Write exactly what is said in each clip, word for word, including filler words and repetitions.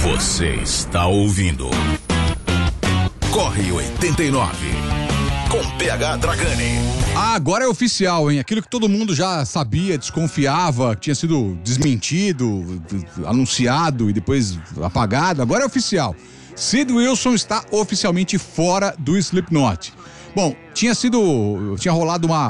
Você está ouvindo Corre oitenta e nove com P H Dragani. Ah, agora é oficial, hein? Aquilo que todo mundo já sabia, desconfiava, tinha sido desmentido, anunciado e depois apagado, agora é oficial. Sid Wilson está oficialmente fora do Slipknot. Bom, tinha sido, tinha rolado uma,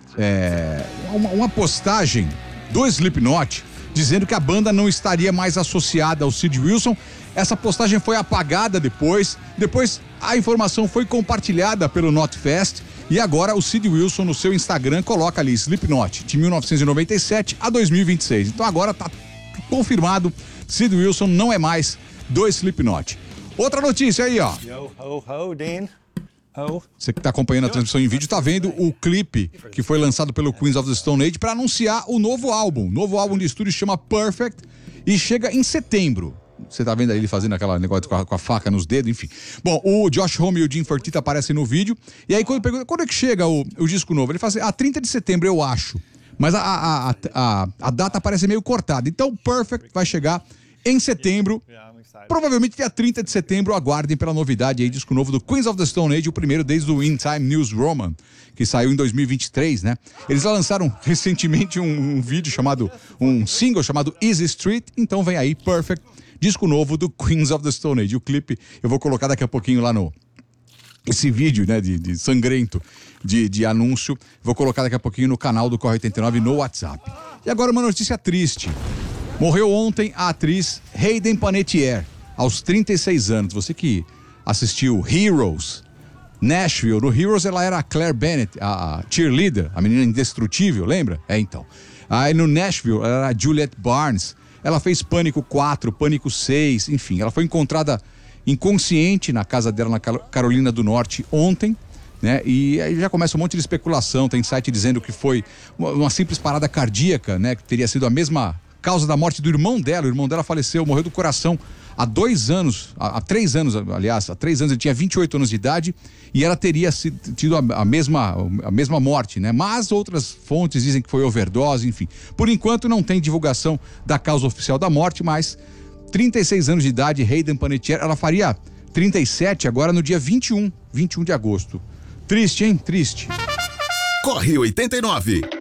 é, uma, uma postagem do Slipknot dizendo que a banda não estaria mais associada ao Sid Wilson. Essa postagem foi apagada depois, depois a informação foi compartilhada pelo Knotfest e agora o Sid Wilson no seu Instagram coloca ali Slipknot de mil novecentos e noventa e sete a dois mil e vinte e seis. Então agora tá confirmado, Sid Wilson não é mais do Slipknot. Outra notícia aí, ó. Yo, ho, ho, Dean. Ho. Você que está acompanhando a transmissão em vídeo está vendo o clipe que foi lançado pelo Queens of the Stone Age para anunciar o novo álbum. O novo álbum de estúdio chama Perfect e chega em setembro. Você tá vendo aí ele fazendo aquela negócio com a, com a faca nos dedos, enfim. Bom, o Josh Homme e o Jim Fertitta aparecem no vídeo. E aí quando pergunta, quando é que chega o, o disco novo? Ele fala assim, ah, trinta de setembro eu acho. Mas a, a, a, a, a data parece meio cortada. Então Perfect vai chegar em setembro. Provavelmente dia trinta de setembro, aguardem pela novidade aí, disco novo do Queens of the Stone Age, o primeiro desde o In Time News Roman, que saiu em dois mil e vinte e três, né? Eles já lançaram recentemente um, um vídeo chamado, um single chamado Easy Street, então vem aí Perfect, disco novo do Queens of the Stone Age. O clipe eu vou colocar daqui a pouquinho lá no... Esse vídeo, né, de, de sangrento de, de anúncio, vou colocar daqui a pouquinho no canal do Corre oitenta e nove no WhatsApp. E agora uma notícia triste. Morreu ontem a atriz Hayden Panettiere, aos trinta e seis anos. Você que assistiu Heroes, Nashville, no Heroes ela era a Claire Bennett, a, a cheerleader, a menina indestrutível, lembra? É, então. Aí no Nashville ela era a Juliette Barnes. Ela fez Pânico quatro, Pânico seis, enfim. Ela foi encontrada inconsciente na casa dela na Carolina do Norte ontem, né? E aí já começa um monte de especulação. Tem site dizendo que foi uma, uma simples parada cardíaca, né? Que teria sido a mesma causa da morte do irmão dela. O irmão dela faleceu, morreu do coração há dois anos, há, há três anos, aliás, há três anos, ele tinha vinte e oito anos de idade e ela teria tido a, a, mesma, a mesma morte, né? Mas outras fontes dizem que foi overdose, enfim. Por enquanto não tem divulgação da causa oficial da morte, mas trinta e seis anos de idade, Hayden Panettiere, ela faria trinta e sete agora no dia vinte e um de agosto. Triste, hein? Triste. Corre oitenta e nove.